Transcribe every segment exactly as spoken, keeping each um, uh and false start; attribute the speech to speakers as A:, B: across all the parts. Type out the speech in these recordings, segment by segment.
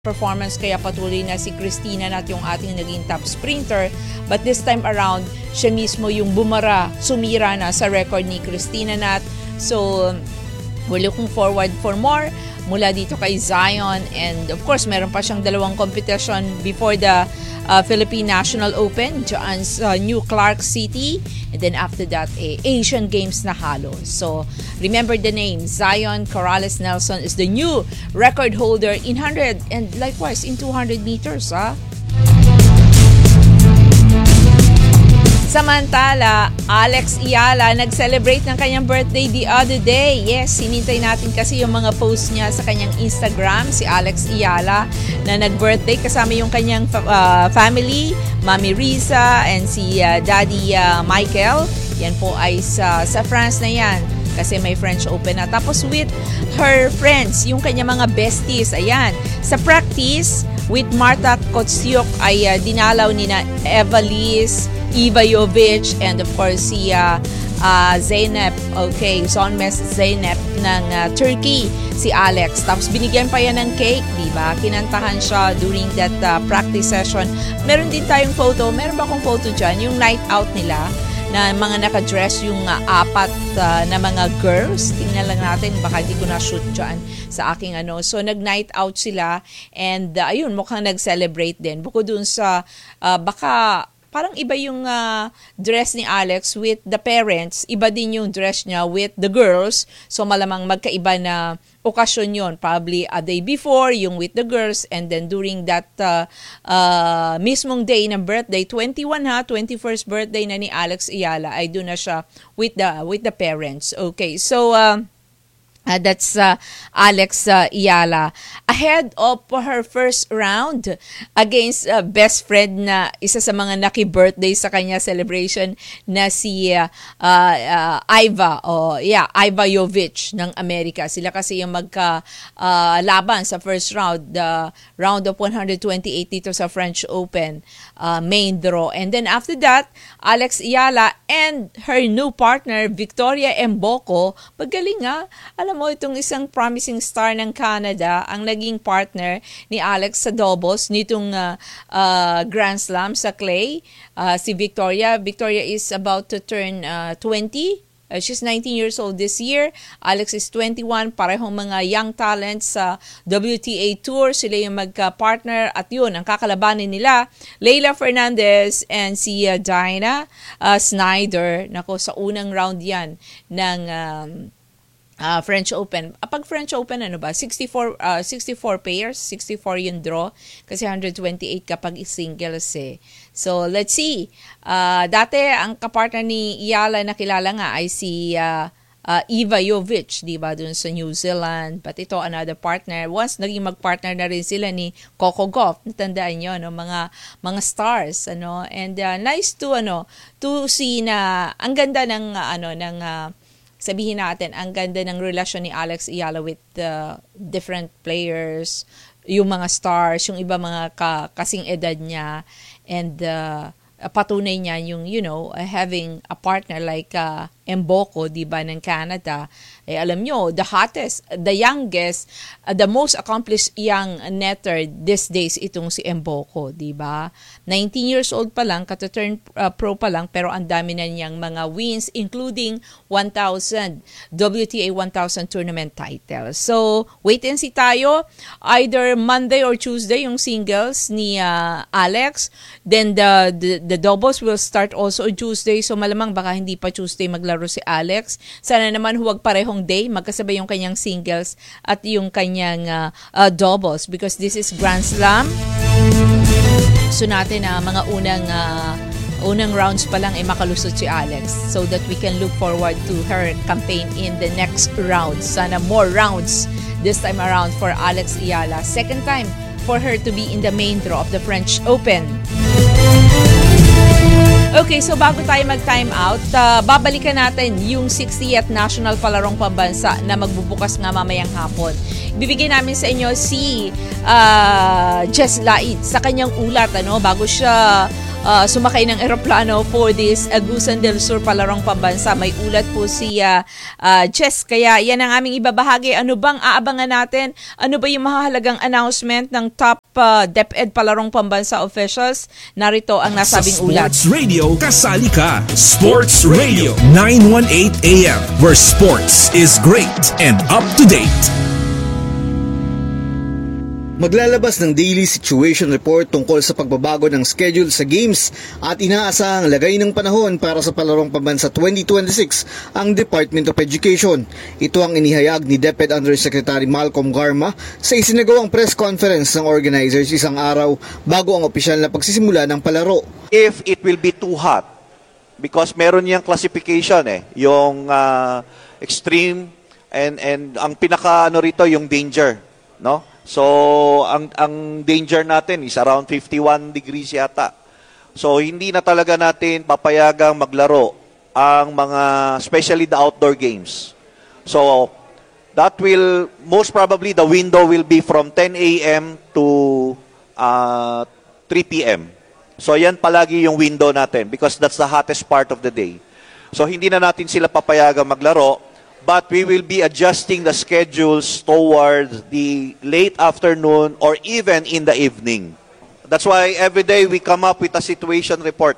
A: performance kaya patuloy na si Christina Nat yung ating naging top sprinter, but this time around siya mismo yung bumara, sumira na sa record ni Christina Nat. So we're looking forward for more mula dito kay Zion, and of course meron pa siyang dalawang competition before the uh, Philippine National Open dyan sa New Clark City, and then after that eh, Asian Games na halo. So remember the name, Zion Corrales Nelson is the new record holder in one hundred and likewise in two hundred meters. Ha? Samantala, Alex Eala nag-celebrate ng kanyang birthday the other day. Yes, hinintay natin kasi yung mga posts niya sa kanyang Instagram, si Alex Eala na nag-birthday kasama yung kanyang uh, family, Mami Riza and si uh, Daddy uh, Michael. Yan po ay sa, sa France na yan kasi may French Open na. Tapos with her friends, yung kanyang mga besties, ayan. Sa practice, with Marta Kotsyuk ay uh, dinalaw ni na Eva Liz, Iva Jovic, and of course si uh, uh, Zeynep, okay, Sonmes Zeynep ng uh, Turkey, si Alex. Tapos binigyan pa yan ng cake, di ba? Kinantahan siya during that uh, practice session. Meron din tayong photo, meron ba akong photo dyan? Yung night out nila na mga nakadress yung uh, apat uh, na mga girls. Tingnan lang natin, baka di ko na-shoot dyan sa aking ano. So, nag-night out sila and uh, ayun, mukhang nag-celebrate din. Bukod dun sa, uh, baka parang iba yung uh, dress ni Alex with the parents, iba din yung dress niya with the girls. So, malamang magkaiba na okasyon yun. Probably a day before, yung with the girls, and then during that uh, uh, mismong day ng birthday, twenty-one ha, twenty-first birthday na ni Alex Eala, ay doon na siya with the, with the parents. Okay, so uh, Uh, that's uh, Alex uh, Eala. Ahead of her first round against uh, best friend na isa sa mga naki-birthday sa kanya celebration na si uh, uh, uh, Iva, o oh, yeah, Iva Jovic ng Amerika. Sila kasi yung magka-laban uh, sa first round, the uh, round of one hundred twenty-eight dito sa French Open uh, main draw. And then after that, Alex Eala and her new partner, Victoria Mboko, magaling nga. Alam mo, itong isang promising star ng Canada ang naging partner ni Alex sa doubles nitong uh, uh, Grand Slam sa clay. Uh, si Victoria. Victoria is about to turn uh, twenty. Uh, she's nineteen years old this year. Alex is twenty-one. Parehong mga young talents sa W T A Tour. Sila yung magka-partner. At yun, ang kakalabanin nila, Leylah Fernandez and si uh, Dinah uh, Snyder. Nako, sa unang round yan ng Um, Uh, French Open. Uh, pag French Open, ano ba? sixty-four, uh, sixty-four pairs, sixty-four yung draw. Kasi one hundred twenty-eight kapag singles eh. So, let's see. Uh, dati, ang kapartner ni Eala na kilala nga ay si uh, uh, Iva Jovic, di ba? Dun sa New Zealand. But ito, another partner. Once, naging mag-partner na rin sila ni Coco Gauff. Natandaan nyo, no? Mga, mga stars, ano? And uh, nice to, ano, to see na ang ganda ng, uh, ano, ng, uh, sabihin natin, ang ganda ng relasyon ni Alex Eala with uh, different players, yung mga stars, yung iba mga ka, kasing edad niya, and uh, patunay niya yung, you know, uh, having a partner like uh, Mboko, di ba, ng Canada. Eh, alam nyo, the hottest, the youngest, uh, the most accomplished young netter these days itong si Mboko, di ba? nineteen years old pa lang, kata-turn uh, pro pa lang, pero ang dami na niyang mga wins, including one thousand, W T A one thousand tournament titles. So, wait and see tayo. Either Monday or Tuesday yung singles ni uh, Alex. Then the, the, the doubles will start also on Tuesday. So, malamang baka hindi pa Tuesday maglaro si Alex. Sana naman huwag parehong day, magkasabay yung kanyang singles at yung kanyang uh, uh, doubles because this is Grand Slam. So natin na uh, mga unang uh, unang rounds pa lang ay eh, makalusot si Alex so that we can look forward to her campaign in the next rounds. Sana more rounds this time around for Alex Eala. Second time for her to be in the main draw of the French Open. Okay, so bago tayo mag-time out, uh, babalikan natin yung sixtieth National Palarong Pambansa na magbubukas nga mamayang hapon. Ibibigay namin sa inyo si uh, Jess Laid sa kanyang ulat, ano, bago siya uh, sumakay ng eroplano for this Agusan del Sur palarong pambansa. May ulat po si uh, uh, Jess, kaya yan ang aming ibabahagi. Ano bang aabangan natin? Ano ba yung mahalagang announcement ng top uh, DepEd palarong pambansa officials? Narito ang nasabing ulat.
B: Sa Sports Radio, kasali ka. Sports Radio nine eighteen A M, where sports is great and up to date.
C: Maglalabas ng daily situation report tungkol sa pagbabago ng schedule sa games at inaasahang lagay ng panahon para sa palarong pambansa twenty twenty-six ang Department of Education. Ito ang inihayag ni DepEd Undersecretary Malcolm Garma sa isinagawang press conference ng organizers isang araw bago ang opisyal na pagsisimula ng palaro.
D: If it will be too hot, because meron niyang classification eh, yung uh, extreme and and ang pinaka ano rito yung danger, no? So, ang, ang danger natin is around fifty-one degrees yata. So, hindi na talaga natin papayagang maglaro ang mga, especially the outdoor games. So, that will, most probably, the window will be from ten A M to uh, three P M So, yan palagi yung window natin because that's the hottest part of the day. So, hindi na natin sila papayagang maglaro. But we will be adjusting the schedules towards the late afternoon or even in the evening. That's why every day we come up with a situation report.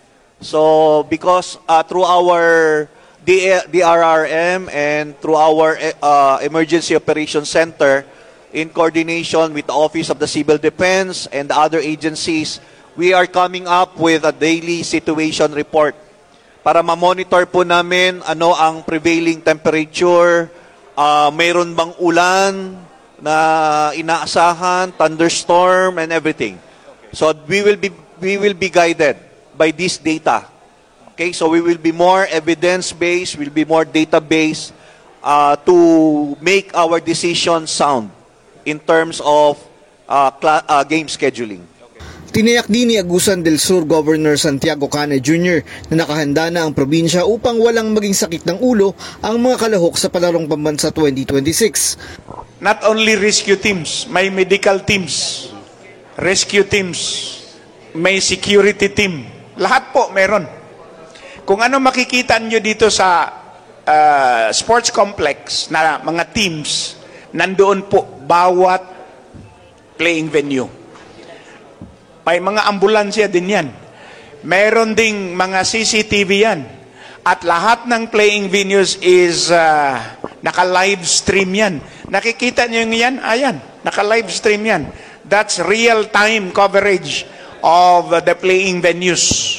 D: So because uh, through our D R R M and through our uh, Emergency Operations Center, in coordination with the Office of the Civil Defense and the other agencies, we are coming up with a daily situation report para ma-monitor po namin ano ang prevailing temperature, uh, mayroon bang ulan na inaasahan, thunderstorm and everything. So we will be we will be guided by this data. Okay, so we will be more evidence-based, we'll be more data-based uh, to make our decisions sound in terms of uh, cla- uh, game scheduling.
C: Tinayak din ni Agusan del Sur Governor Santiago Cane Junior na nakahanda na ang probinsya upang walang maging sakit ng ulo ang mga kalahok sa palarong pambansa twenty twenty-six.
E: Not only rescue teams, may medical teams, rescue teams, may security team. Lahat po meron. Kung ano makikita nyo dito sa uh, sports complex na mga teams, nandoon po bawat playing venue. May mga ambulansya din yan. Meron ding mga C C T V yan. At lahat ng playing venues is uh, naka-live stream yan. Nakikita nyo yan? Ayan, naka-live stream yan. That's real-time coverage of the playing venues.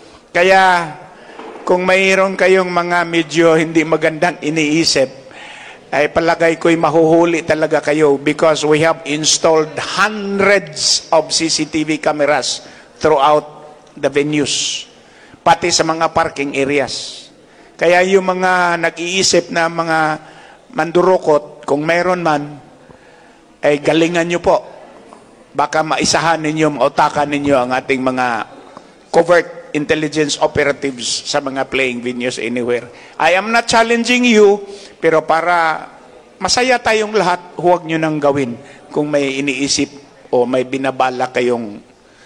E: Kaya kung mayroon kayong mga medyo hindi magandang iniisip, ay palagay ko'y mahuhuli talaga kayo because we have installed hundreds of C C T V cameras throughout the venues, pati sa mga parking areas. Kaya yung mga nag-iisip na mga mandurukot, kung meron man, ay galingan nyo po. Baka maisahan ninyo, mautakan ninyo ang ating mga covert intelligence operatives sa mga playing venues anywhere. I am not challenging you, pero para masaya tayong lahat, huwag nyo nang gawin kung may iniisip o may binabala kayong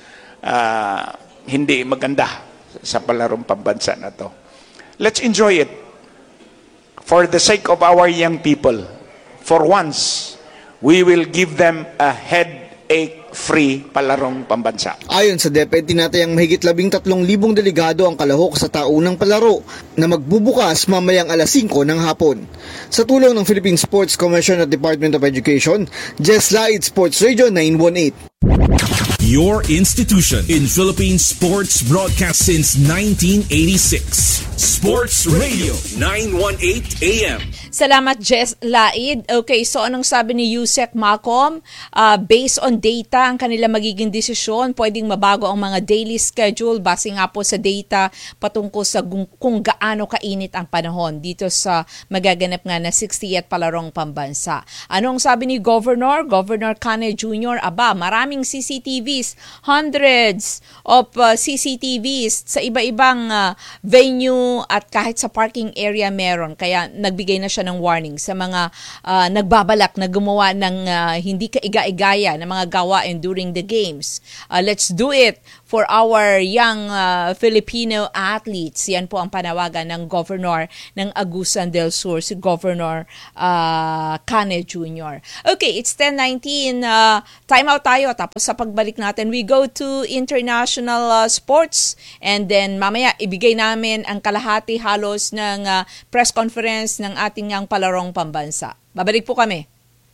E: uh, hindi maganda sa palarong pambansa na to. Let's enjoy it for the sake of our young people. For once, we will give them a headache-free palarong pambansa.
C: Ayon sa DepEd, tinatayang mahigit labing tatlong libong delegado ang kalahok sa taunang palaro na magbubukas mamayang alas singko ng hapon. Sa tulong ng Philippine Sports Commission at Department of Education, Jess Laid, Sports Radio nine eighteen.
B: Your institution in Philippine sports broadcast since nineteen eighty-six. Sports Radio nine eighteen A M.
A: Salamat, Jess Laid. Okay, so anong sabi ni Yusek Malcolm? Uh, based on data, ang kanila magiging desisyon, pwedeng mabago ang mga daily schedule base nga po sa data patungkol sa kung, kung gaano kainit ang panahon dito sa magaganap nga na sixtieth palarong pambansa. Anong sabi ni Governor? Governor Cane Junior, aba, maraming C C T Vs, hundreds of uh, C C T Vs sa iba-ibang uh, venue at kahit sa parking area meron. Kaya nagbigay na siya ng warning sa mga uh, nagbabalak na gumawa ng uh, hindi kaiga-igaya na mga gawain during the games. Uh, let's do it for our young uh, Filipino athletes. Yan po ang panawagan ng Governor ng Agusan del Sur, si Governor uh, Cane Junior Okay, it's ten nineteen. Uh, time out tayo. Tapos sa pagbalik natin, we go to international uh, sports. And then mamaya, ibigay namin ang kalahati halos ng uh, press conference ng ating ang palarong pambansa. Babalik po kami.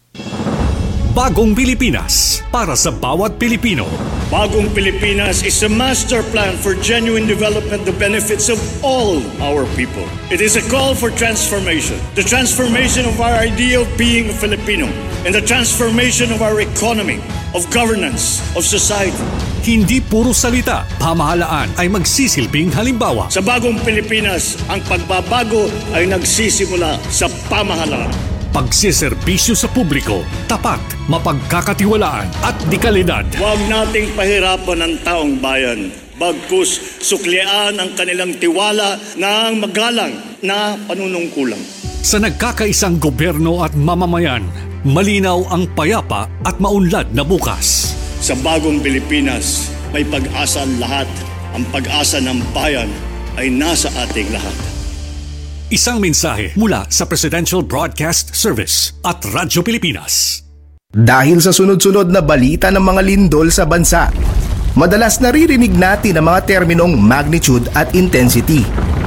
B: Bagong Pilipinas para sa bawat Pilipino.
F: Bagong Pilipinas is a master plan for genuine development, the benefits of all our people. It is a call for transformation. The transformation of our idea of being a Filipino and the transformation of our economy, of governance, of society.
B: Hindi puro salita, pamahalaan ay magsisilbing halimbawa.
F: Sa Bagong Pilipinas, ang pagbabago ay nagsisimula sa pamahalaan.
B: Pagsiservisyo sa publiko, tapat, mapagkakatiwalaan at dekalidad.
F: Huwag nating pahirapan ang taong bayan. Bagkus suklian ang kanilang tiwala ng magalang na panunungkulan.
B: Sa nagkakaisang gobyerno at mamamayan, malinaw ang payapa at maunlad na bukas.
F: Sa Bagong Pilipinas, may pag-asa ang lahat. Ang pag-asa ng bayan ay nasa ating lahat.
B: Isang mensahe mula sa Presidential Broadcast Service at Radyo Pilipinas.
G: Dahil sa sunod-sunod na balita ng mga lindol sa bansa, madalas naririnig natin ang mga terminong magnitude at intensity.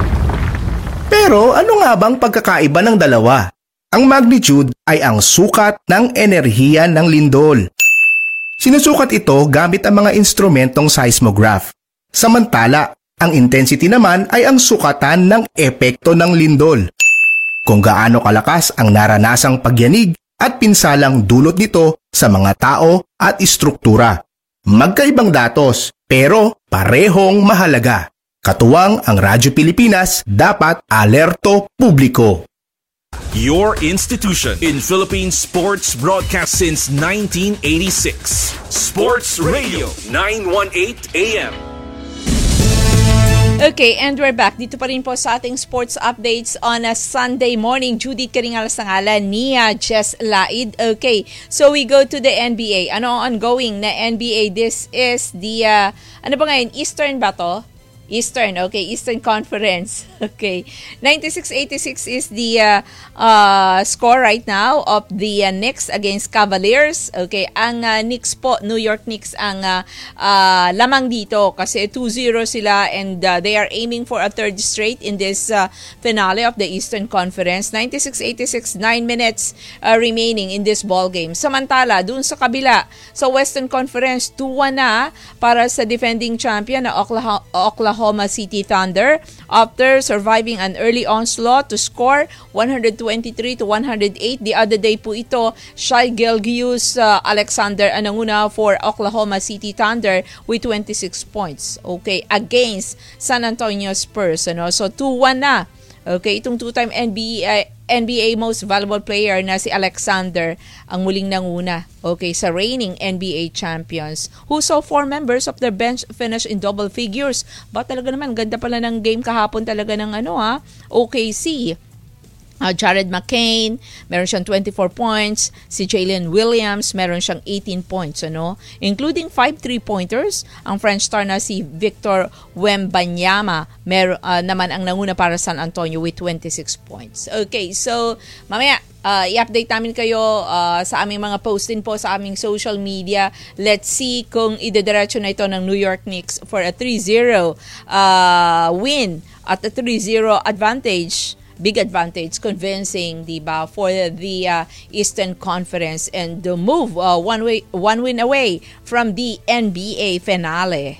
G: Pero ano nga bang pagkakaiba ng dalawa? Ang magnitude ay ang sukat ng enerhiya ng lindol. Sinusukat ito gamit ang mga instrumentong seismograph. Samantala, ang intensity naman ay ang sukatan ng epekto ng lindol. Kung gaano kalakas ang naranasang pagyanig at pinsalang dulot nito sa mga tao at istruktura. Magkaibang datos, pero parehong mahalaga. Katuwang ang Radyo Pilipinas, dapat alerto publiko.
B: Your institution in Philippine sports broadcast since nineteen eighty-six. Sports Radio nine eighteen A M.
A: Okay, and we're back. Dito pa rin po sa ating sports updates on a Sunday morning. Judith Karingalas ng ala, Nia Jess Laid. Okay, so we go to the N B A. Ano ang ongoing na N B A? This is the, uh, ano ba ngayon? Eastern ba to? Eastern, okay, Eastern Conference. Okay, ninety-six eighty-six is the uh, uh, score right now of the uh, Knicks against Cavaliers. Okay, ang uh, Knicks po, New York Knicks ang uh, uh, lamang dito kasi two zero sila and uh, they are aiming for a third straight in this uh, finale of the Eastern Conference. ninety-six eighty-six, nine minutes uh, remaining in this ball game. Samantala, dun sa kabila, sa Western Conference, two one na para sa defending champion na Oklahoma, Oklahoma City Thunder after surviving an early onslaught to score one twenty-three to one oh eight. The other day po ito, Shai Gilgeous uh, Alexander ang nanguna for Oklahoma City Thunder with twenty-six points. Okay, against San Antonio Spurs. Ano? So two one na. Okay, itong two-time N B A N B A most valuable player na si Alexander ang muling nanguna. Okay, sa reigning N B A champions who saw four members of their bench finish in double figures. Ba talaga naman, ganda pala ng game kahapon talaga ng ano ha, O K C. Uh, Jared McCain, meron siyang twenty-four points. Si Jalen Williams, meron siyang eighteen points, ano? Including five three-pointers. Ang French star na si Victor Wembanyama, meron uh, naman ang nanguna para San Antonio with twenty-six points. Okay, so mamaya, uh, i-update namin kayo uh, sa aming mga posting po sa aming social media. Let's see kung idediretso na ito ng New York Knicks for a three zero uh, win at a three zero advantage. Big advantage, convincing, diba, for the uh, Eastern Conference and the move uh, one way, one win away from the N B A finale.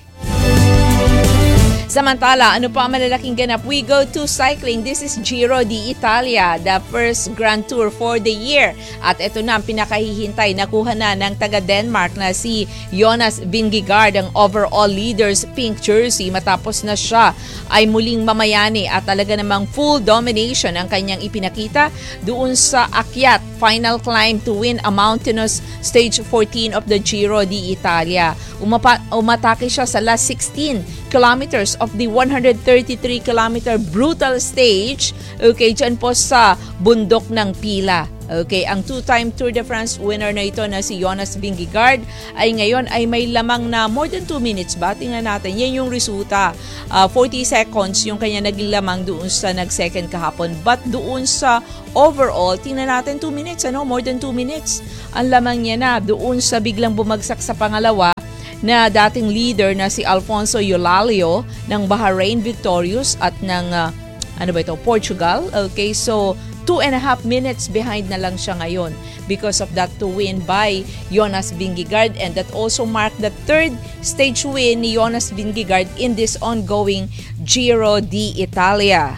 A: Samantala, ano pa ang malalaking ganap? We go to cycling. This is Giro d'Italia, the first Grand Tour for the year. At ito na ang pinakahihintay. Nakuha na ng taga-Denmark na si Jonas Vingegaard ang overall leader's pink jersey matapos na siya ay muling mamayani at talaga namang full domination ang kanyang ipinakita doon sa akyat final climb to win a mountainous stage fourteen of the Giro d'Italia. Umapa, umatake siya sa last sixteen kilometers of the one hundred thirty-three kilometer brutal stage, okay, dyan po sa bundok ng Pila. Okay, ang two-time Tour de France winner na ito na si Jonas Vingegaard ay ngayon ay may lamang na more than two minutes ba? Tingnan natin, yan yung resulta. Uh, forty seconds yung kanya naging lamang doon sa nag-second kahapon. But doon sa overall, tingnan natin two minutes, ano? More than two minutes. Ang lamang niya na doon sa biglang bumagsak sa pangalawa na dating leader na si Alfonso Eulalio ng Bahrain Victorious at ng uh, ano ba ito, Portugal. Okay, so two and a half minutes behind na lang siya ngayon because of that to win by Jonas Vingegaard, and that also marked the third stage win ni Jonas Vingegaard in this ongoing Giro d'Italia.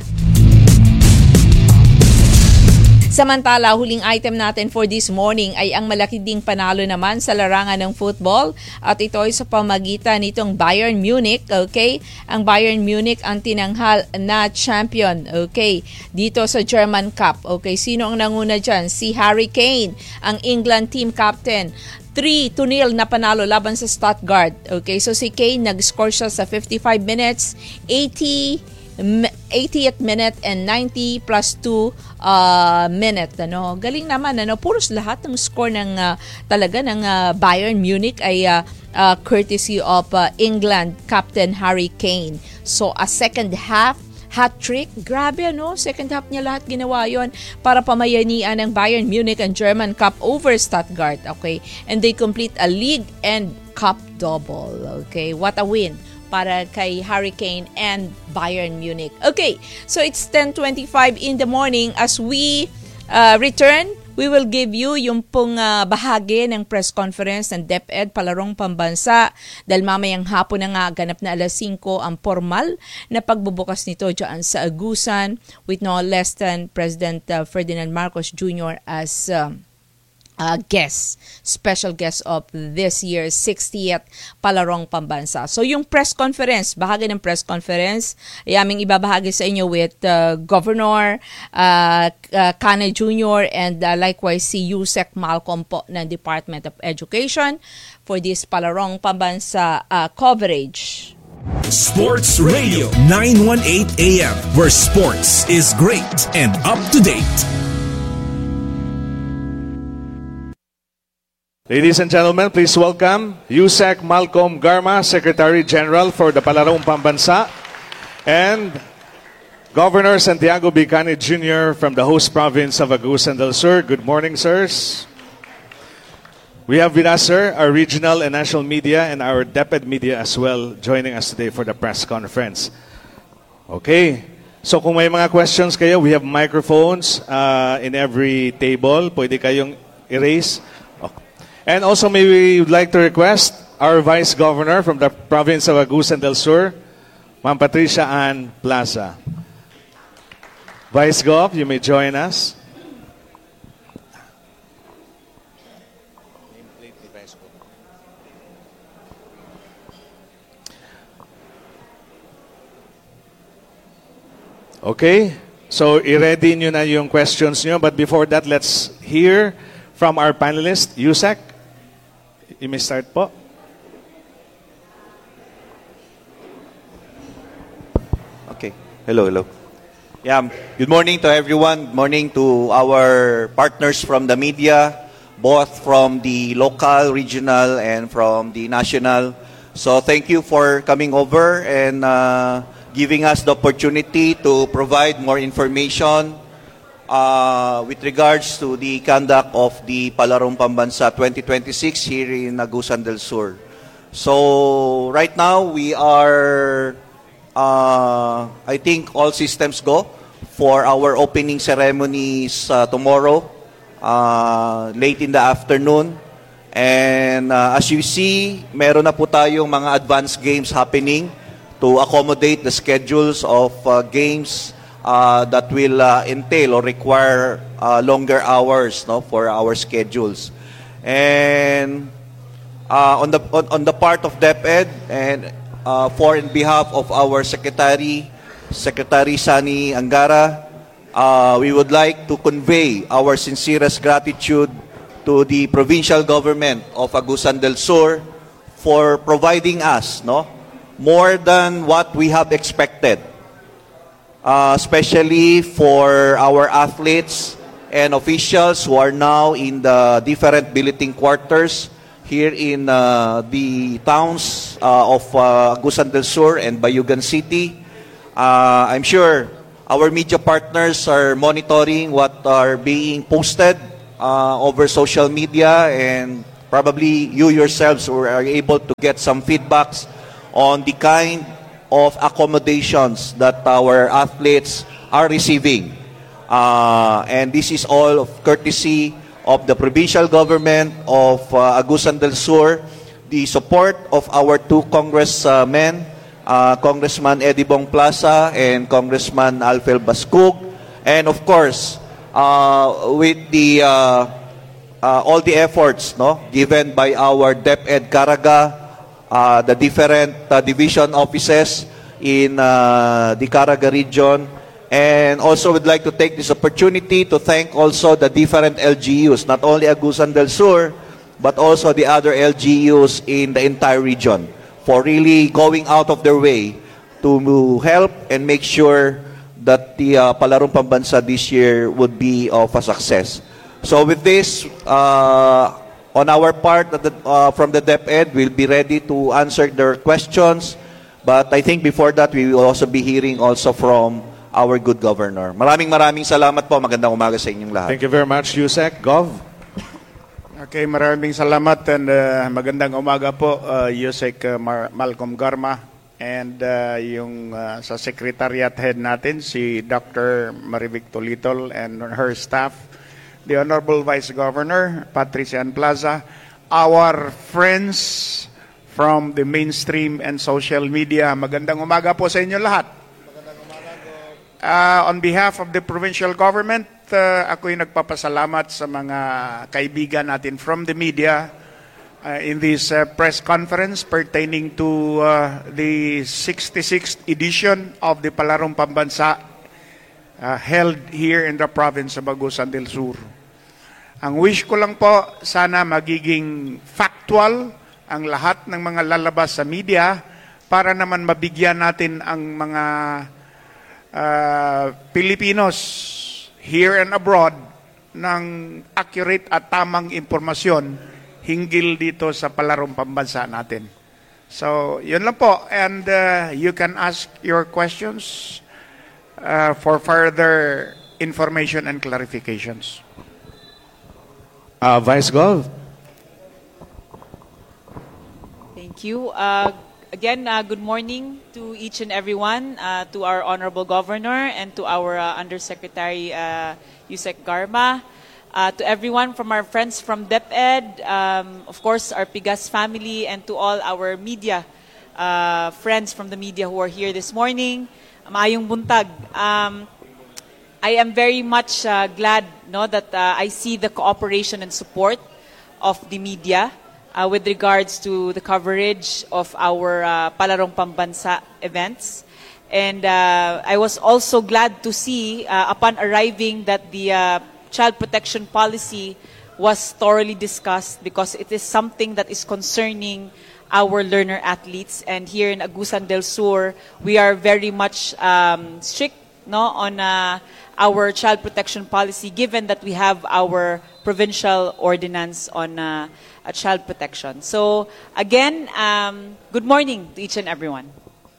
A: Samantala, huling item natin for this morning ay ang malaki ding panalo naman sa larangan ng football at ito ay sa pamagitan nitong Bayern Munich, okay? Ang Bayern Munich ang tinanghal na champion, okay? Dito sa German Cup, okay? Sino ang nanguna dyan? Si Harry Kane, ang England team captain. three to nil na panalo laban sa Stuttgart, okay? So si Kane nag-score siya sa fifty-five minutes, eighty eightieth minute and ninety plus two uh, minute, ano. Galing naman, ano. Puros lahat ng score ng uh, talaga ng uh, Bayern Munich ay uh, uh, courtesy of uh, England captain Harry Kane. So a second half hat-trick, grabe, ano. Second half niya lahat ginawa yon para pamayanian ng Bayern Munich ang German Cup over Stuttgart, okay? And they complete a league and cup double, okay? What a win para kay Harry Kane and Bayern Munich. Okay, so it's ten twenty-five in the morning. As we uh, return, we will give you yung pong uh, bahagi ng press conference ng DepEd Palarong Pambansa dahil mamayang hapon na nga ganap na alas singko ang formal na pagbubukas nito dyan sa Agusan with no less than President uh, Ferdinand Marcos Junior as um, Uh, guest, special guest of this year's sixtieth Palarong Pambansa. So yung press conference, bahagi ng press conference, ay aming ibabahagi sa inyo with uh, Governor uh, uh, Cane Junior and uh, likewise si Yusek Malcolm po ng Department of Education for this Palarong Pambansa uh, coverage.
B: Sports Radio nine eighteen A M, where sports is great and up to date.
H: Ladies and gentlemen, please welcome Yusek Malcolm Garma, Secretary General for the Palarong Pambansa, and Governor Santiago B. Cane Junior from the host province of Agusan del Sur. Good morning, sirs. We have with us, sir, our regional and national media and our DepEd media as well joining us today for the press conference. Okay, so kung may mga questions kayo, we have microphones uh, in every table. Pwede kayong erase. And also, may we would like to request our Vice Governor from the province of Agusan del Sur, Ma'am Patricia Ann Plaza. Vice Gov, you may join us. Okay, so i-ready nyo na yung questions nyo. But before that, let's hear from our panelist, Yusek. You may start po.
D: Okay. Hello, hello. Yeah, good morning to everyone. Good morning to our partners from the media, both from the local, regional, and from the national. So thank you for coming over and uh, giving us the opportunity to provide more information Uh, with regards to the conduct of the Palarong Pambansa twenty twenty-six here in Agusan del Sur. So right now we are, uh, I think all systems go for our opening ceremonies uh, tomorrow, uh, late in the afternoon. And uh, as you see, meron na po tayong mga advanced games happening to accommodate the schedules of uh, games Uh, that will uh, entail or require uh, longer hours, no, for our schedules. And uh, on the on, on the part of DepEd and uh, for in behalf of our Secretary, Secretary Sani Angara, uh, we would like to convey our sincerest gratitude to the provincial government of Agusan del Sur for providing us, no, more than what we have expected. Uh, especially for our athletes and officials who are now in the different billeting quarters here in uh, the towns uh, of uh, Agusan del Sur and Bayugan City. Uh, I'm sure our media partners are monitoring what are being posted uh, over social media, and probably you yourselves are able to get some feedbacks on the kind of accommodations that our athletes are receiving. Uh, and this is all of courtesy of the provincial government of uh, Agusan del Sur, the support of our two congressmen, uh, Congressman Eddie Bong Plaza and Congressman Alfel Bascug, and of course, uh, with the uh, uh, all the efforts no, given by our DepEd Caraga, uh, the different uh, division offices in uh, the Caraga region. And also would like to take this opportunity to thank also the different L G Us, not only Agusan del Sur, but also the other L G Us in the entire region, for really going out of their way to help and make sure that the uh, Palarong Pambansa this year would be of a success. So with this, uh, on our part uh, from the DepEd, we'll be ready to answer their questions. But I think before that, we will also be hearing also from our good governor. Maraming maraming salamat po. Magandang umaga sa inyong lahat.
H: Thank you very much, Yusek. Gov?
E: Okay, maraming salamat and uh, magandang umaga po, uh, Yusek uh, Mar- Malcolm Garma, and uh, yung uh, sa Secretariat Head natin, si Doctor Marivic Tolitol and her staff, the Honorable Vice Governor, Patricia Ann Plaza, our friends from the mainstream and social media. Magandang umaga po sa inyo lahat. Uh, on behalf of the provincial government, uh, ako'y nagpapasalamat sa mga kaibigan natin from the media uh, in this uh, press conference pertaining to uh, the sixty-sixth edition of the Palarong Pambansa uh, held here in the province of Agusan del Sur. Ang wish ko lang po, sana magiging factual ang lahat ng mga lalabas sa media para naman mabigyan natin ang mga Uh, Pilipinos here and abroad ng accurate at tamang impormasyon hinggil dito sa Palarong Pambansa natin. So, yun lang po. And uh, you can ask your questions uh, for further information and clarifications.
H: Uh, Vice Gov?
A: Thank you. Uh, Again, uh, good morning to each and everyone, uh, to our Honorable Governor and to our uh, Undersecretary uh, Yusek Garma, uh, to everyone from our friends from DepEd, um, of course our Pigas family, and to all our media uh, friends from the media who are here this morning. Maayong buntag. Um, I am very much uh, glad no, that uh, I see the cooperation and support of the media Uh, with regards to the coverage of our uh, Palarong Pambansa events. And uh, I was also glad to see, uh, upon arriving, that the uh, child protection policy was thoroughly discussed, because it is something that is concerning our learner athletes. And here in Agusan del Sur, we are very much um, strict no, on uh, our child protection policy, given that we have our provincial ordinance on uh, uh, child protection. So again, um, good morning to each and everyone.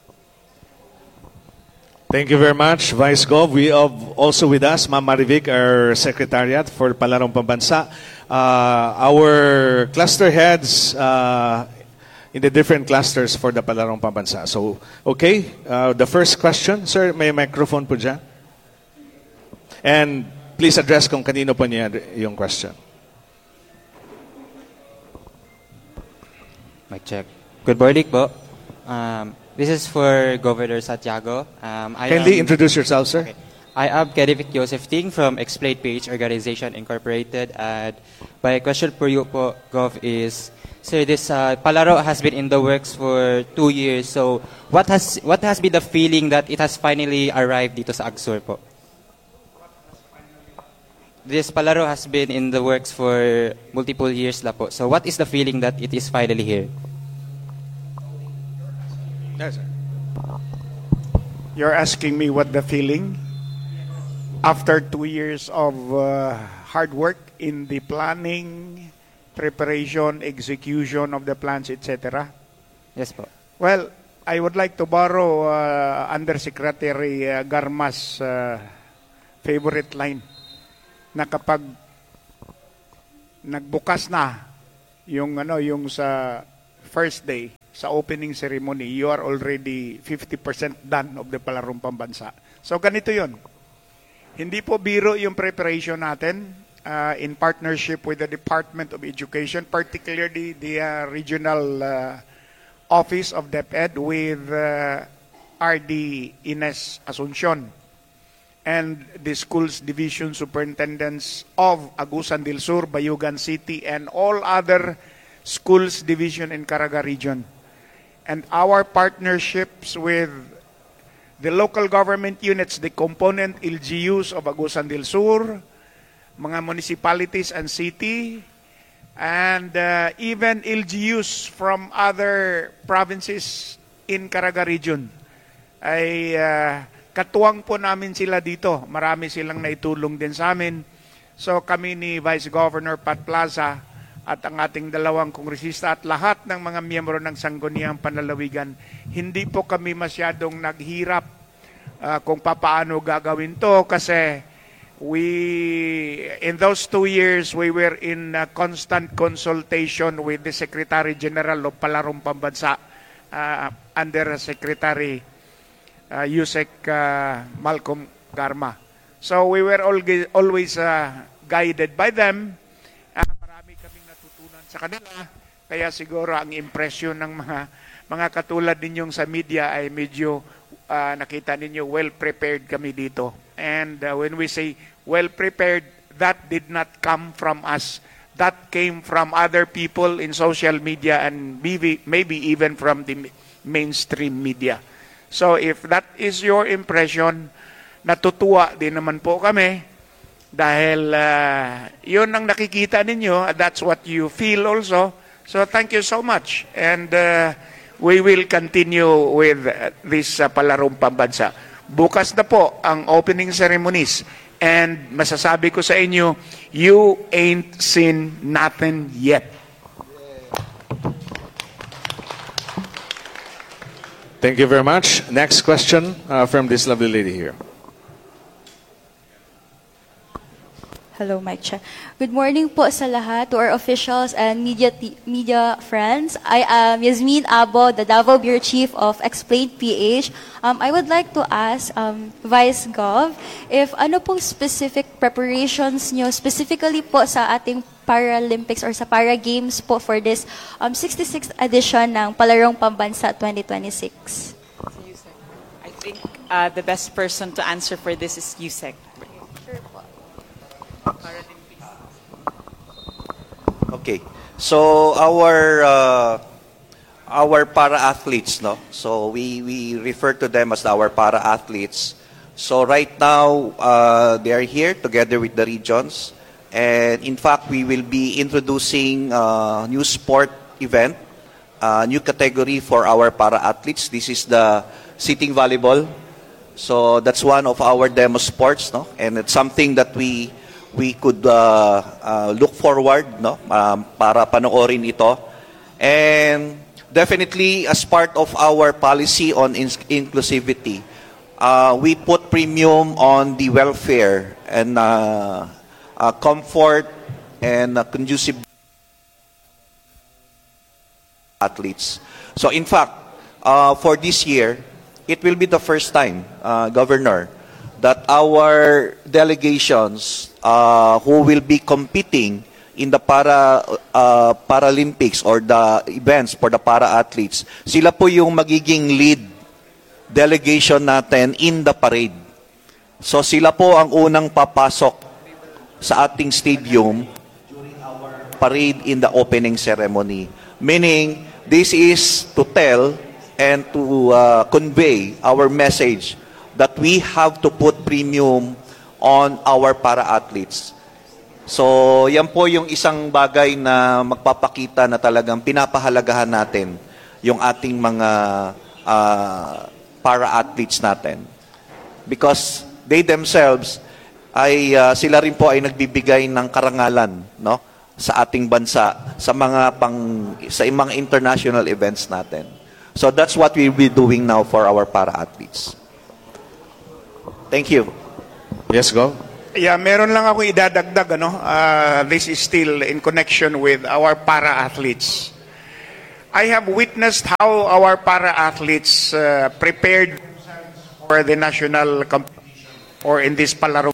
H: Thank you very much, Vice Gov. We have also with us, Ma'am Marivic, our Secretariat for Palarong Pambansa. Uh, our cluster heads uh, in the different clusters for the Palarong Pambansa. So, okay, uh, the first question. Sir, may microphone po dyan. And please address kung kanino po niya yung question.
I: Mic check. Good morning po. Um, this is for Governor Santiago. Um, I
H: Kindly
I: am,
H: introduce yourself, sir.
I: Okay. I am Kedevic Joseph Ting from Explain Page Organization Incorporated. And my question for you po, Gov, is, sir, this uh, Palaro has been in the works for two years. So what has what has been the feeling that it has finally arrived dito sa Agsur po? This Palaro has been in the works for multiple years na po. So what is the feeling that it is finally here?
H: Yes, sir.
E: You're asking me what the feeling? after two years of uh, hard work in the planning, preparation, execution of the plans, et cetera.
I: Yes po.
E: Well, I would like to borrow uh, Undersecretary uh, Garma's uh, favorite line na kapag nagbukas na yung ano yung sa first day sa opening ceremony, you are already fifty percent done of the Palarong Pambansa. So ganito 'yon. Hindi po biro yung preparation natin uh, in partnership with the Department of Education, particularly the uh, regional uh, office of DepEd with uh, R D Ines Asuncion and the schools division superintendents of Agusan del Sur, Bayugan City, and all other schools division in Caraga region. And our partnerships with the local government units, the component L G Us of Agusan del Sur, mga municipalities and city, and uh, even L G Us from other provinces in Caraga region ay uh, katuwang po namin sila dito. Marami silang naitulong din sa amin. So kami ni Vice Governor Pat Plaza at ang ating dalawang kongresista at lahat ng mga miyembro ng Sangguniang Panlalawigan, hindi po kami masyadong naghirap uh, kung papaano gagawin to kasi we, in those two years, we were in uh, constant consultation with the Secretary General of Palarong Pambansa uh, under Secretary uh, Yusek uh, Malcolm Garma. So we were always, always uh, guided by them. Uh, marami kaming natutunan sa kanila. Kaya siguro ang impression ng mga mga katulad ninyong sa media ay medyo uh, nakita ninyo well-prepared kami dito. And uh, when we say well-prepared, that did not come from us. That came from other people in social media and maybe, maybe even from the mainstream media. So if that is your impression, natutuwa din naman po kami dahil uh, yun ang nakikita ninyo, that's what you feel also. So thank you so much. And uh, we will continue with this uh, Palarong Pambansa. Bukas na po ang opening ceremonies. And masasabi ko sa inyo, you ain't seen nothing yet.
H: Thank you very much. Next question uh, from this lovely lady here.
J: Hello, Mike Cha. Good morning po sa lahat, to our officials and media media friends. I am Yasmin Abo, the Davao Bureau Chief of Explain P H. Um, I would like to ask um, Vice Gov if ano pong specific preparations nyo specifically po sa ating Paralympics or sa Para Games po for this um, sixty-sixth edition ng Palarong Pambansa twenty twenty-six.
K: I think uh, the best person to answer for this is Yusek.
J: Sure po.
D: Okay. So our uh, our para athletes, no. So we we refer to them as our para athletes. So right now uh, they are here together with the regions, and in fact we will be introducing a new sport event, a new category for our para athletes. This is the sitting volleyball. So that's one of our demo sports, no, and it's something that we we could uh, uh, look forward, no, um, para panoorin ito. And definitely, as part of our policy on in- inclusivity, uh, we put premium on the welfare and uh, uh, comfort and uh, conducive athletes. So in fact, uh, for this year, it will be the first time, uh, Governor, that our delegations uh, who will be competing in the para uh, Paralympics or the events for the para athletes, sila po yung magiging lead delegation natin in the parade. So sila po ang unang papasok sa ating stadium during our parade in the opening ceremony. Meaning, this is to tell and to uh, convey our message that we have to put premium on our para-athletes. So, yan po yung isang bagay na magpapakita na talagang pinapahalagahan natin yung ating mga uh, para-athletes natin. Because they themselves ay uh, sila rin po ay nagbibigay ng karangalan, no, sa ating bansa sa mga pang sa mga international events natin. So that's what we'll be doing now for our para-athletes. Thank you.
H: Yes, go.
E: Yeah, meron lang ako idadagdag, ano. Uh, this is still in connection with our para-athletes. I have witnessed how our para-athletes uh, prepared for the national competition or in this palaro.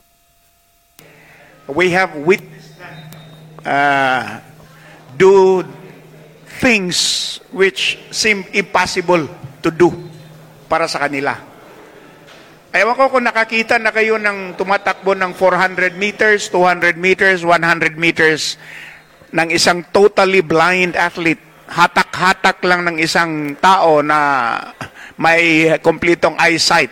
E: We have witnessed them uh, do things which seem impossible to do para sa kanila. Ewan ko kung nakakita na kayo ng tumatakbo ng four hundred meters, two hundred meters, one hundred meters ng isang totally blind athlete. Hatak-hatak lang ng isang tao na may kompletong eyesight.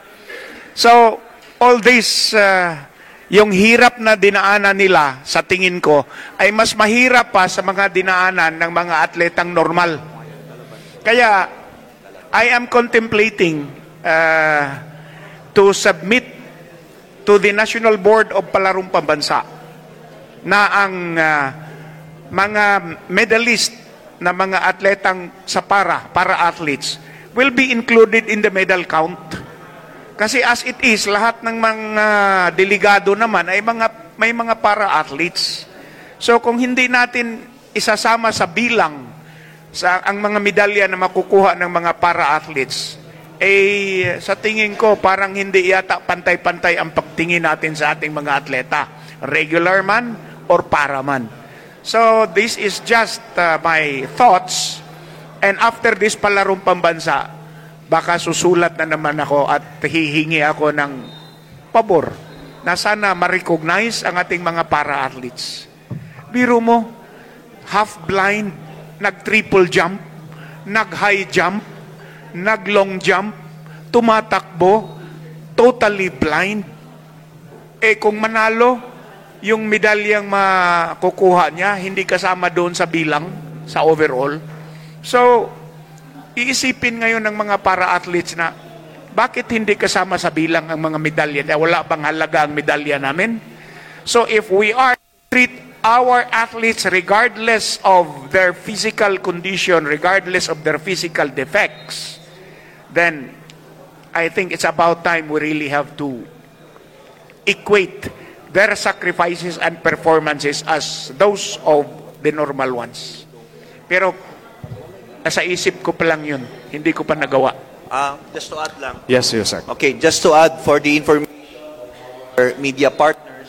E: So, all this, uh, yung hirap na dinaanan nila, sa tingin ko, ay mas mahirap pa sa mga dinaanan ng mga atletang normal. Kaya, I am contemplating uh, to submit to the National Board of Palarong Pambansa na ang uh, mga medalist na mga atletang sa para, para-athletes, will be included in the medal count. Kasi as it is, lahat ng mga delegado naman ay mga, may mga para-athletes. So kung hindi natin isasama sa bilang sa ang mga medalya na makukuha ng mga para-athletes, eh sa tingin ko parang hindi yata pantay-pantay ang pagtingin natin sa ating mga atleta, regular man or para man. So this is just uh, my thoughts, and after this palarong pambansa, baka susulat na naman ako at hihingi ako ng pabor na sana ma-recognize ang ating mga para-athletes. Biro mo, half-blind, nag-triple jump, nag-high jump, nag-long jump, tumatakbo, totally blind. Eh kung manalo, yung medalyang makukuha niya, hindi kasama doon sa bilang, sa overall. So, iisipin ngayon ng mga para-athletes na, bakit hindi kasama sa bilang ang mga medalya? Wala bang halaga ang medalya namin? So, if we are treat our athletes regardless of their physical condition, regardless of their physical defects, then I think it's about time we really have to equate their sacrifices and performances as those of the normal ones. Pero nasa isip ko pa lang yun, hindi ko pa nagawa.
D: Uh, just to add lang.
H: Yes, yes, sir.
D: Okay, just to add for the information of our media partners,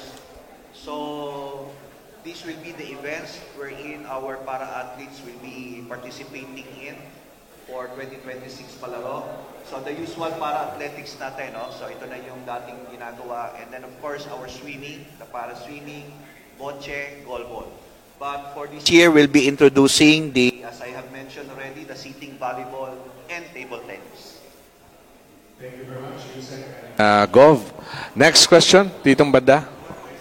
D: so this will be the events wherein our para-athletes will be participating in for twenty twenty-six Palaro. So the usual para-athletics natin, no? So ito na yung dating ginagawa. And then of course, our swimming, the para-swimming, bocce, goalball. But for this year, we'll be introducing the, as I have mentioned already, the seating volleyball and table tennis.
H: Thank you very much. Uh, Gov, next question, Titong Banda.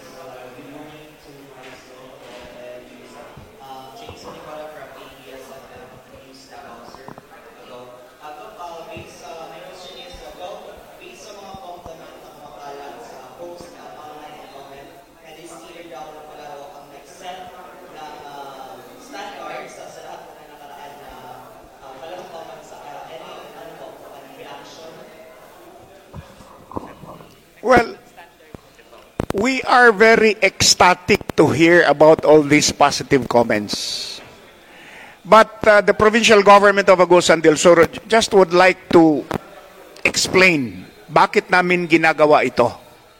E: Well, we are very ecstatic to hear about all these positive comments. But uh, the provincial government of Agusan del Sur just would like to explain bakit namin ginagawa ito.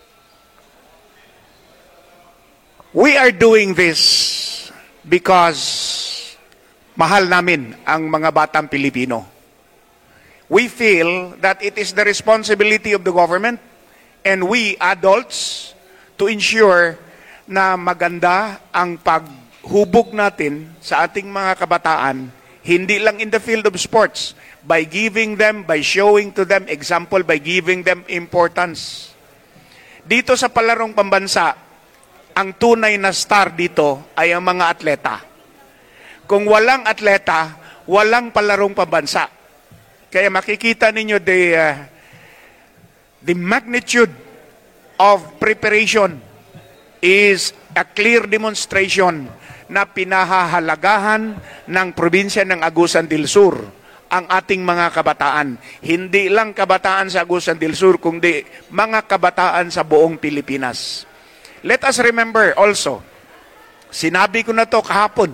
E: We are doing this because mahal namin ang mga batang Pilipino. We feel that it is the responsibility of the government and we adults to ensure na maganda ang paghubog natin sa ating mga kabataan, hindi lang in the field of sports, by giving them, by showing to them example, by giving them importance. Dito sa Palarong Pambansa, ang tunay na star dito ay ang mga atleta. Kung walang atleta, walang Palarong Pambansa. Kaya makikita ninyo the uh, the magnitude of preparation is a clear demonstration na pinahahalagahan ng probinsya ng Agusan del Sur ang ating mga kabataan. Hindi lang kabataan sa Agusan del Sur, kundi mga kabataan sa buong Pilipinas. Let us remember also, sinabi ko na to kahapon,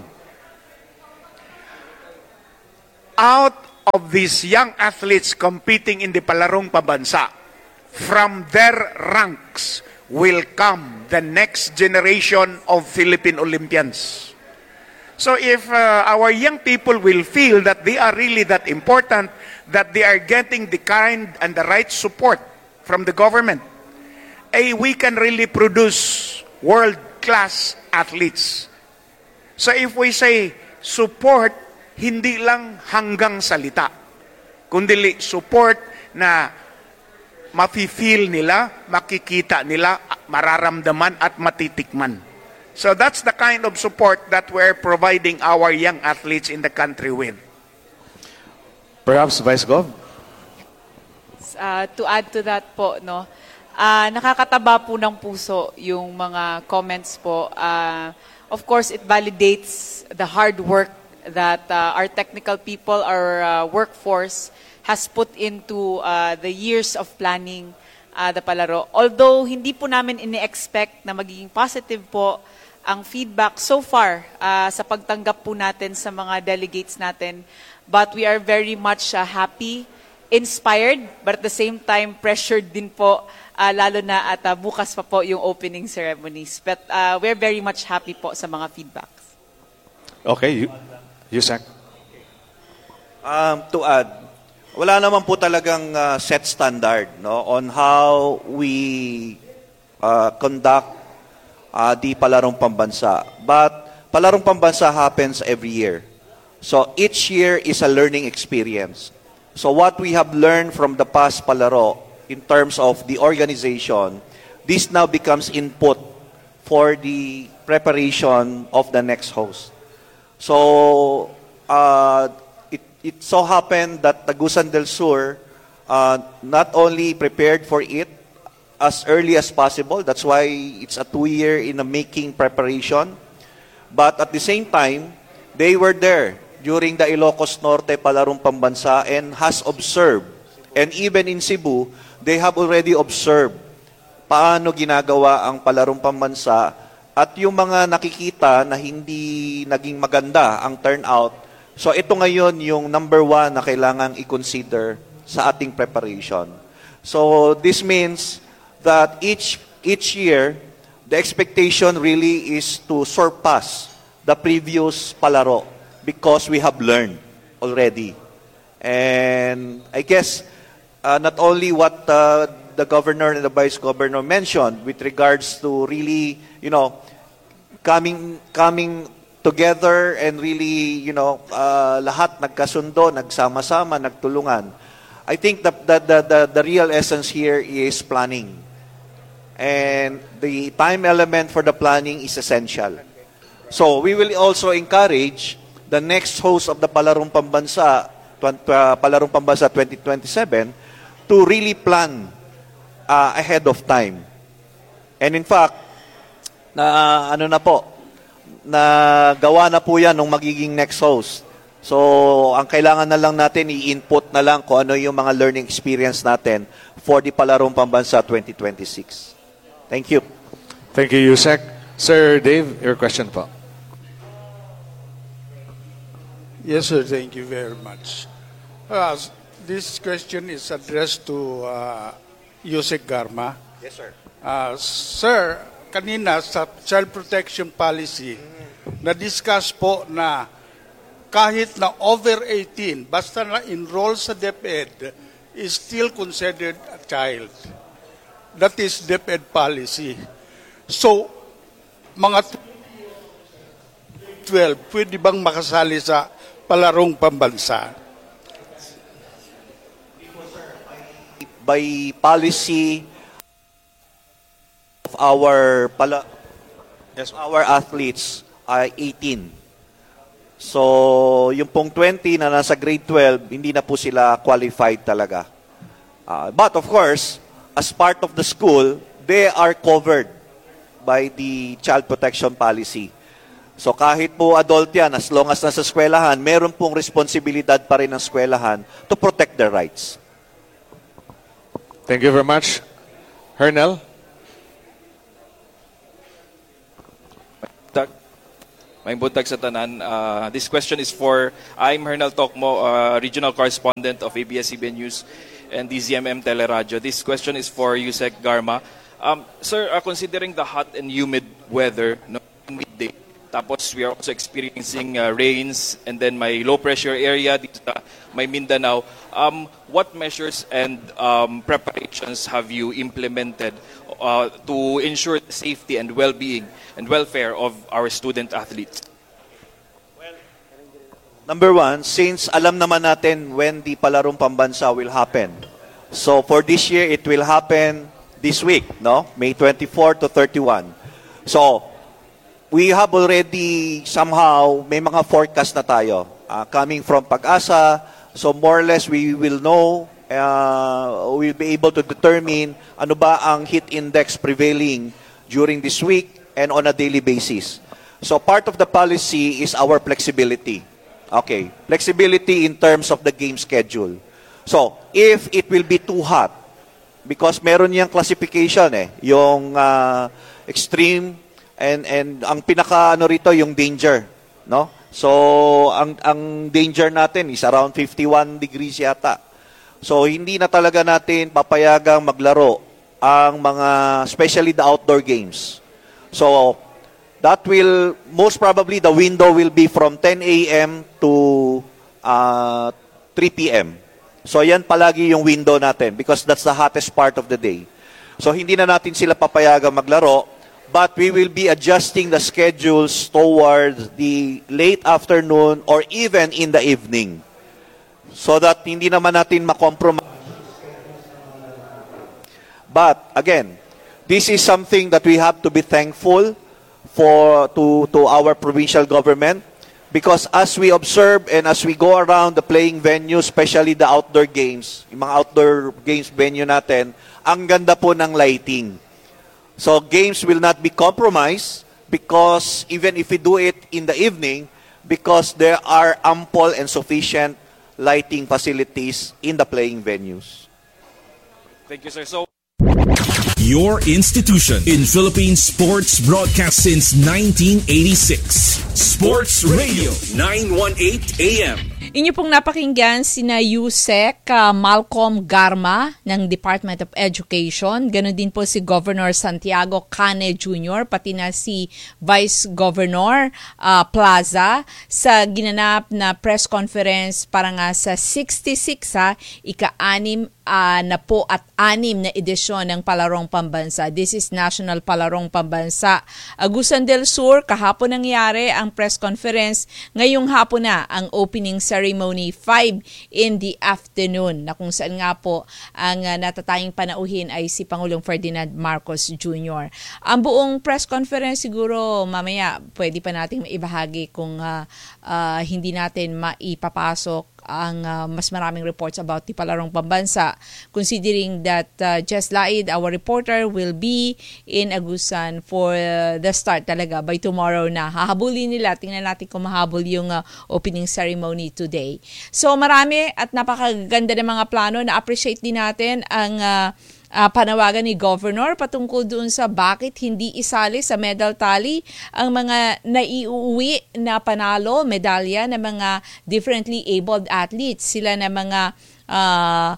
E: out of these young athletes competing in the palarong pambansa, from their ranks will come the next generation of Philippine Olympians. So if uh, our young people will feel that they are really that important, that they are getting the kind and the right support from the government, eh, we can really produce world-class athletes. So if we say support, hindi lang hanggang salita, kundi support na mafe-feel nila, makikita nila, mararamdaman at matitikman. So that's the kind of support that we're providing our young athletes in the country with.
H: Perhaps Vice Gov?
K: Uh, to add to that po, no, uh, nakakataba po ng puso yung mga comments po. Uh, of course, it validates the hard work that uh, our technical people, our uh, workforce has put into uh, the years of planning uh, the palaro. Although hindi po namin ini-expect na magiging positive po ang feedback so far uh, sa pagtanggap po natin sa mga delegates natin. But we are very much uh, happy, inspired, but at the same time pressured din po, uh, lalo na at uh, bukas pa po yung opening ceremonies. But uh, we're very much happy po sa mga feedbacks.
H: Okay, you, Yusek.
D: Um, to add, wala naman po talagang uh, set standard no on how we uh, conduct uh, di palarong pambansa. But palarong pambansa happens every year. So each year is a learning experience. So what we have learned from the past palaro in terms of the organization, this now becomes input for the preparation of the next host. So uh, it, it so happened that Agusan del Sur uh, not only prepared for it as early as possible, that's why it's a two-year in a making preparation, but at the same time, they were there during the Ilocos Norte Palarong Pambansa and has observed, and even in Cebu, they have already observed paano ginagawa ang Palarong Pambansa at yung mga nakikita na hindi naging maganda ang turnout. So ito ngayon yung number one na kailangang i-consider sa ating preparation. So this means that each each year, the expectation really is to surpass the previous palaro because we have learned already. And I guess uh, not only what uh, the governor and the vice governor mentioned with regards to really, you know, coming coming together and really, you know, uh, lahat nagkasundo, nagsama-sama, nagtulungan. I think the the the the, the real essence here is planning. And the time element for the planning is essential. So we will also encourage the next host of the Palarong Pambansa, uh, Palarong Pambansa twenty twenty-seven, to really plan uh, ahead of time. And in fact, na uh, ano na po, na gawa na po yan ng magiging next host. So ang kailangan na lang natin i-input na lang kung ano yung mga learning experience natin for the Palarong Pambansa twenty twenty-six. Thank you.
H: Thank you, Yusek. Sir Dave, your question po.
L: Yes, sir. Thank you very much. Uh, this question is addressed to uh, Yusek Garma.
D: Yes, sir.
L: Uh, sir, kanina sa child protection policy, na-discuss po na kahit na over eighteen, basta na enroll sa DepEd, is still considered a child. That is DepEd policy. So, mga twelve, pwede bang makasali sa Palarong Pambansa?
D: By policy of our pala, yes, our athletes ay eighteen. So, yung pong twenty na nasa grade twelve, hindi na po sila qualified talaga. Uh, but of course, as part of the school, they are covered by the child protection policy. So kahit po adult yan, as long as nasa eskwelahan, meron pong responsibilidad pa rin ng eskwelahan to protect their rights.
H: Thank you very much. Hernel?
M: May buntag sa tanan. Uh, this question is for, I'm Hernel Tokmo, uh, regional correspondent of A B S C B N News and D Z M M Teleradio. This question is for Yusek Garma. Um, sir, uh, considering the hot and humid weather, no, midday, tapos we are also experiencing uh, rains and then may low pressure area dito sa may Mindanao. Um, what measures and um, preparations have you implemented uh, to ensure the safety and well-being and welfare of our student athletes?
D: Well, number one, since alam naman natin when the Palarong Pambansa will happen. So for this year, it will happen this week, no? May twenty-fourth to thirty-first. So we have already somehow, may mga forecast na tayo uh, coming from Pag-asa. So more or less, we will know, uh, we'll be able to determine ano ba ang heat index prevailing during this week and on a daily basis. So part of the policy is our flexibility. Okay, flexibility in terms of the game schedule. So if it will be too hot, because meron niyang classification eh, yung uh, extreme and and ang pinaka ano rito yung danger, no? So ang ang danger natin is around fifty-one degrees yata. So hindi na talaga natin papayagang maglaro ang mga especially the outdoor games. So that will most probably the window will be from ten a m to uh, three p m So yan palagi yung window natin because that's the hottest part of the day. So hindi na natin sila papayagang maglaro, but we will be adjusting the schedules towards the late afternoon or even in the evening so that hindi naman natin makompromise. But again, this is something that we have to be thankful for to, to our provincial government. Because as we observe and as we go around the playing venue, especially the outdoor games, yung mga outdoor games venue natin, ang ganda po ng lighting. So games will not be compromised because even if we do it in the evening, because there are ample and sufficient lighting facilities in the playing venues.
M: Thank you, sir. So
B: Your institution in Philippine sports broadcast since nineteen eighty-six. Sports Radio nine eighteen A M.
A: Inyo pong napakinggan sina Yusek uh, Malcolm Garma ng Department of Education. Ganon din po si Governor Santiago Cane Junior pati na si Vice Governor uh, Plaza sa ginanap na press conference para nga sa sixty-six ha, ika-anim uh, na po at anim na edisyon ng Palarong Pambansa. This is National Palarong Pambansa. Agusan del Sur, kahapon nangyari ang press conference. Ngayong hapon na ang opening ceremony five in the afternoon na kung saan nga po ang uh, natatanging panauhin ay si Pangulong Ferdinand Marcos Junior Ang buong press conference siguro mamaya pwede pa nating maibahagi kung uh, uh, hindi natin maipapasok ang uh, mas maraming reports about the Palarong Pambansa, considering that uh, Jess Laid, our reporter, will be in Agusan for uh, the start talaga by tomorrow na. Hahabulin nila, tingnan natin kung mahabol yung uh, opening ceremony today. So marami at napakaganda ng mga plano, na-appreciate din natin ang uh, Uh, panawagan ni Governor patungkol doon sa bakit hindi isali sa medal tally ang mga naiuwi na panalo, medalya ng mga differently abled athletes. Sila na mga uh,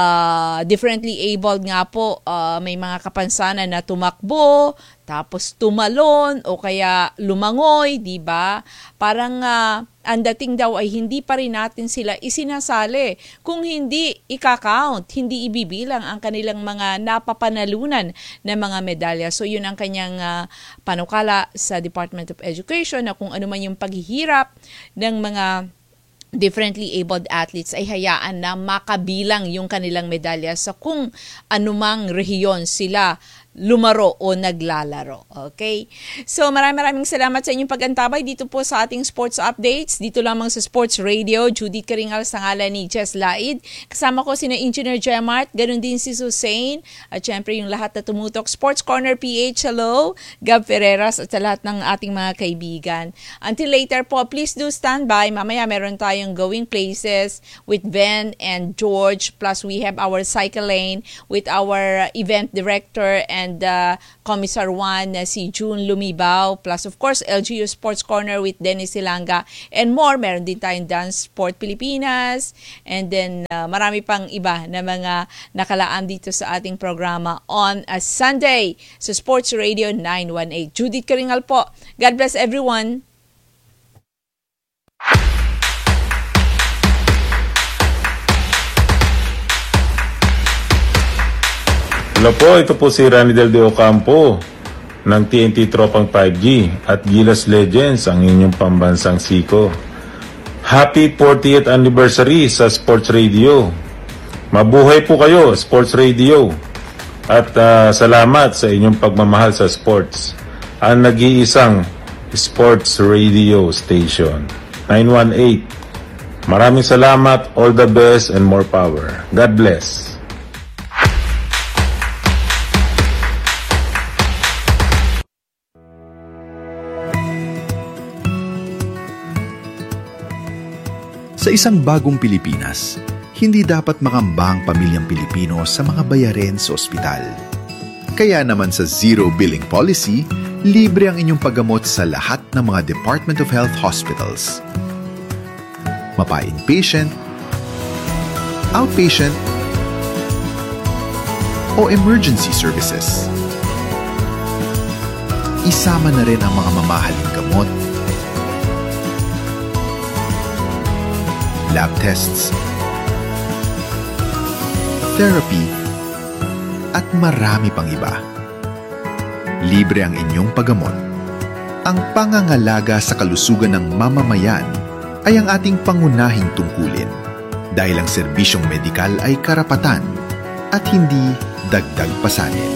A: uh, differently abled nga po, uh, may mga kapansanan na tumakbo, tapos tumalon o kaya lumangoy, di ba? Parang uh, ang dating daw ay hindi pa rin natin sila isinasali. Kung hindi ika-count, hindi ibibilang ang kanilang mga napapanalunan na mga medalya. So yun ang kanyang uh, panukala sa Department of Education na kung ano man yung paghihirap ng mga differently abled athletes ay hayaan na makabilang yung kanilang medalya sa kung anumang rehiyon sila lumaro o naglalaro. Okay? So maraming maraming salamat sa inyong pag-antabay dito po sa ating sports updates. Dito lamang sa Sports Radio, Judith Karingal sa ngalan ni Jess Laid. Kasama ko sina Engineer Gemart, ganun din si Susain, at syempre yung lahat na tumutok. Sports Corner P H, hello, Gab Ferreras, at sa lahat ng ating mga kaibigan. Until later po, please do stand by. Mamaya meron tayong going places with Ben and George, plus we have our cycle lane with our event director and And uh, Commissar one, uh, si June Lumibao, plus of course L G U Sports Corner with Dennis Silanga and more. Meron din tayong Dance Sport Pilipinas, and then uh, marami pang iba na mga nakalaan dito sa ating programa on a Sunday sa Sports Radio nine one eight. Judith Karingal po. God bless everyone.
N: Hello po, ito po si Ranidel de Ocampo ng T N T Tropang five G at Gilas Legends, ang inyong pambansang siko. Happy fortieth anniversary sa Sports Radio. Mabuhay po kayo, Sports Radio. At uh, salamat sa inyong pagmamahal sa sports. Ang nag-iisang Sports Radio Station. nine one eight. Maraming salamat, all the best and more power. God bless.
O: Sa isang bagong Pilipinas, hindi dapat makamba ang pamilyang Pilipino sa mga bayarin sa ospital. Kaya naman sa Zero Billing Policy, libre ang inyong paggamot sa lahat ng mga Department of Health hospitals. Mapa-inpatient, outpatient, o emergency services. Isama na rin ang mga mamahaling gamot, lab tests, therapy, at marami pang iba. Libre ang inyong paggamot. Ang pangangalaga sa kalusugan ng mamamayan ay ang ating pangunahing tungkulin dahil ang serbisyong medikal ay karapatan at hindi dagdag pasanin.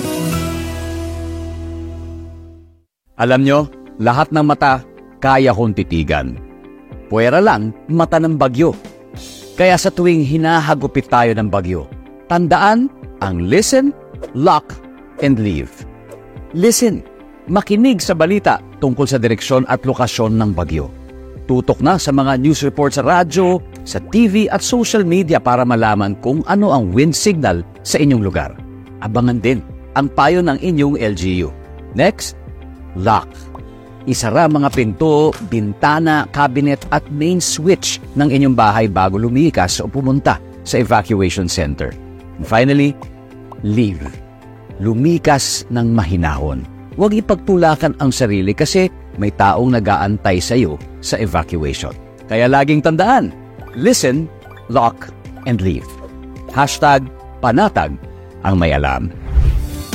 P: Alam nyo, lahat ng mata kaya kong titigan. Puwera lang mata ng bagyo. Kaya sa tuwing hinahagupit tayo ng bagyo, tandaan ang listen, lock, and leave. Listen, makinig sa balita tungkol sa direksyon at lokasyon ng bagyo. Tutok na sa mga news report sa radyo, sa T V at social media para malaman kung ano ang wind signal sa inyong lugar. Abangan din ang payo ng inyong L G U. Next, lock. Isara mga pinto, bintana, cabinet at main switch ng inyong bahay bago lumikas o pumunta sa evacuation center. And finally, leave. Lumikas ng mahinahon. Huwag ipagtulakan ang sarili kasi may taong nag-aantay sa iyo sa evacuation. Kaya laging tandaan, listen, lock, and leave. Hashtag panatag ang may alam.